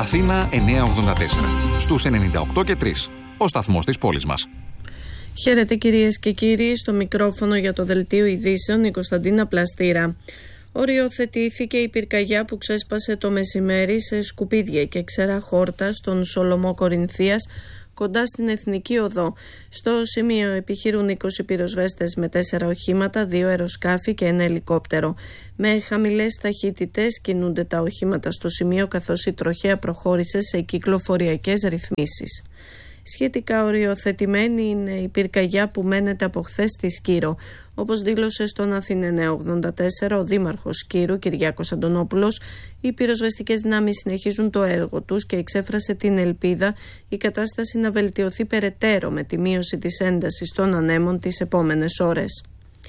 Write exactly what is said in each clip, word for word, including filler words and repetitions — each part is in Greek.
Αθήνα εννιακόσια ογδόντα τέσσερα. Στους ενενήντα οκτώ και τρία. Ο σταθμός της πόλης μας. Χαίρετε κυρίες και κύριοι, στο μικρόφωνο για το Δελτίο Ειδήσεων η Κωνσταντίνα Πλαστήρα. Οριοθετήθηκε η πυρκαγιά που ξέσπασε το μεσημέρι σε σκουπίδια και ξερά χόρτα στον Σολομό Κορινθίας, κοντά στην Εθνική Οδό. Στο σημείο επιχειρούν είκοσι πυροσβέστες με τέσσερα οχήματα, δύο αεροσκάφη και ένα ελικόπτερο. Με χαμηλές ταχύτητες κινούνται τα οχήματα στο σημείο, καθώς η τροχέα προχώρησε σε κυκλοφοριακές ρυθμίσεις. Σχετικά οριοθετημένη είναι η πυρκαγιά που μένεται από χθες στη Σκύρο. Όπως δήλωσε στον Αθήνα εννιακόσια ογδόντα τέσσερα ο Δήμαρχος Σκύρου, Κυριάκος Αντωνόπουλος, οι πυροσβεστικές δυνάμεις συνεχίζουν το έργο τους και εξέφρασε την ελπίδα η κατάσταση να βελτιωθεί περαιτέρω με τη μείωση της έντασης των ανέμων τις επόμενες ώρες.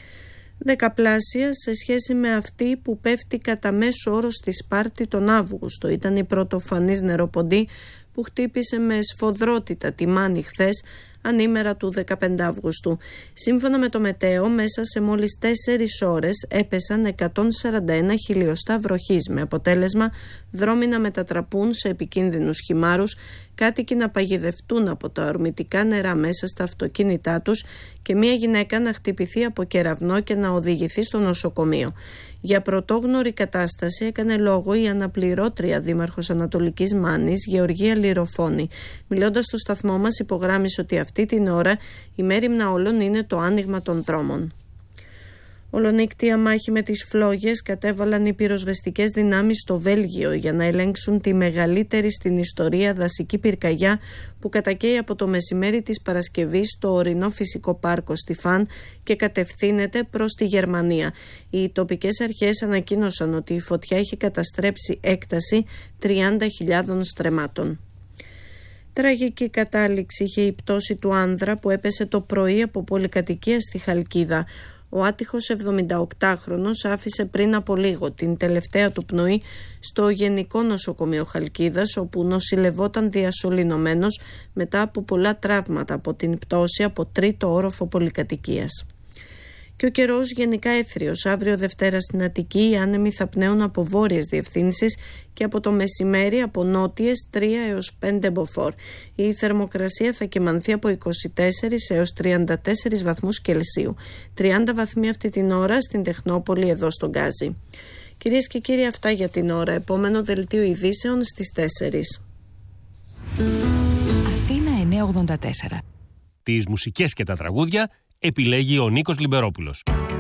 Δεκαπλάσια σε σχέση με αυτή που πέφτει κατά μέσο όρο στη Σπάρτη τον Αύγουστο. Ήταν η πρωτοφανής νεροποντή που χτύπησε με σφοδρότητα τη Μάνη χθες, ανήμερα του δεκαπέντε Αυγούστου. Σύμφωνα με το Μετέο, μέσα σε μόλις τέσσερις ώρες έπεσαν εκατόν σαράντα ένα χιλιοστά βροχής, με αποτέλεσμα δρόμοι να μετατραπούν σε επικίνδυνους χυμάρους, κάτοικοι να παγιδευτούν από τα ορμητικά νερά μέσα στα αυτοκίνητά τους και μία γυναίκα να χτυπηθεί από κεραυνό και να οδηγηθεί στο νοσοκομείο. Για πρωτόγνωρη κατάσταση έκανε λόγο η αναπληρώτρια δήμαρχος Ανατολικής Μάνης, Γεωργία Λυροφώνη. Μιλώντας στο σταθμό μας, υπογράμμισε ότι αυτή την ώρα η μέριμνα όλων είναι το άνοιγμα των δρόμων. Ολονύκτια μάχη με τις φλόγες κατέβαλαν οι πυροσβεστικές δυνάμεις στο Βέλγιο για να ελέγξουν τη μεγαλύτερη στην ιστορία δασική πυρκαγιά που κατακαίει από το μεσημέρι της Παρασκευής στο ορεινό φυσικό πάρκο Στιφάν και κατευθύνεται προς τη Γερμανία. Οι τοπικές αρχές ανακοίνωσαν ότι η φωτιά έχει καταστρέψει έκταση τριάντα χιλιάδων στρεμμάτων. Τραγική κατάληξη είχε η πτώση του άνδρα που έπεσε το πρωί από πολυκατοικία στη Χαλκίδα. Ο άτυχος εβδομηνταοκτάχρονος άφησε πριν από λίγο την τελευταία του πνοή στο Γενικό Νοσοκομείο Χαλκίδας, όπου νοσηλευόταν διασωληνωμένος μετά από πολλά τραύματα από την πτώση από τρίτο όροφο πολυκατοικίας. Και ο καιρός γενικά έθριος. Αύριο Δευτέρα στην Αττική οι άνεμοι θα πνέουν από βόρειες διευθύνσεις και από το μεσημέρι από νότιες τρία έως πέντε μποφόρ. Η θερμοκρασία θα κυμανθεί από είκοσι τέσσερα έως τριάντα τέσσερα βαθμούς Κελσίου. τριάντα βαθμοί αυτή την ώρα στην Τεχνόπολη εδώ στον Γκάζι. Κυρίες και κύριοι, αυτά για την ώρα. Επόμενο δελτίο ειδήσεων στις τέσσερις. Αθήνα εννιακόσια ογδόντα τέσσερα. Τις μουσικές και τα τραγούδια επιλέγει ο Νίκος Λιμπερόπουλος.